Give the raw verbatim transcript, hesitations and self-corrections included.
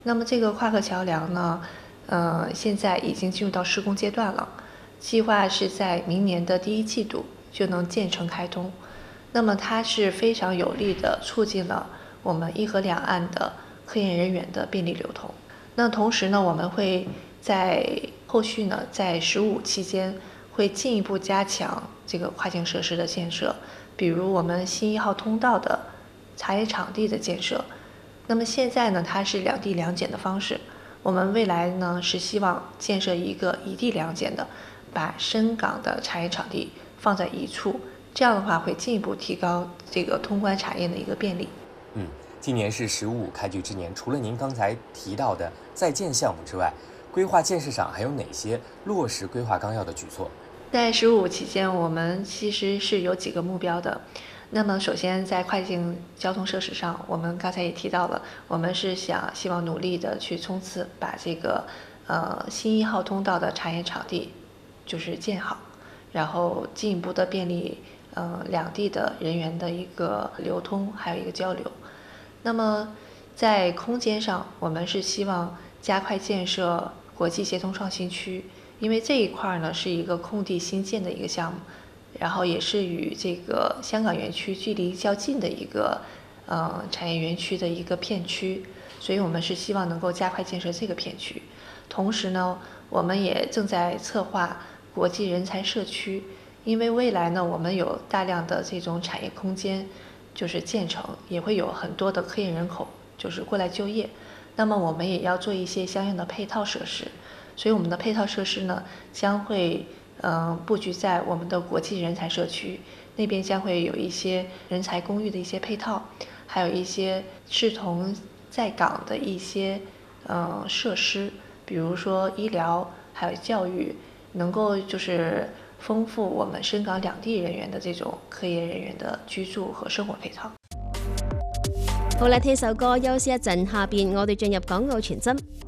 那么这个跨河桥梁呢，呃，现在已经进入到施工阶段了，计划是在明年的第一季度就能建成开通。那么它是非常有力的促进了我们一河两岸的科研人员的便利流通。那同时呢，我们会在后续呢，在“十五”期间会进一步加强这个跨境设施的建设，比如我们新一号通道的茶叶场地的建设。那么现在呢，它是两地两检的方式，我们未来呢是希望建设一个一地两检的，把深港的茶叶场地放在一处，这样的话会进一步提高这个通关茶叶的一个便利。 嗯，今年是“十五”开局之年，除了您刚才提到的在建项目之外，规划建设上还有哪些落实规划纲要的举措？ 在“十五”期间，我们其实是有几个目标的。那么，首先在跨境交通设施上，我们刚才也提到了，我们是想希望努力的去冲刺，把这个呃新一号通道的茶叶场地就是建好，然后进一步的便利呃两地的人员的一个流通，还有一个交流。那么在空间上，我们是希望加快建设国际协同创新区，因为这一块呢是一个空地新建的一个项目。然后也是与这个香港园区距离较近的一个呃产业园区的一个片区，所以我们是希望能够加快建设这个片区。同时呢，我们也正在策划国际人才社区，因为未来呢，我们有大量的这种产业空间就是建成，也会有很多的科研人口就是过来就业，那么我们也要做一些相应的配套设施，所以我们的配套设施呢将会嗯，布局在我们的国际人才社区那边，将会有一些人才公寓的一些配套，还有一些视同在港的一些嗯设施，比如说医療，还有教育，能夠就是豐富我們深港兩地人員的這種科研人員的居住和生活配套。 好啦，聽首歌休息一陣，下邊我哋進入港澳傳真。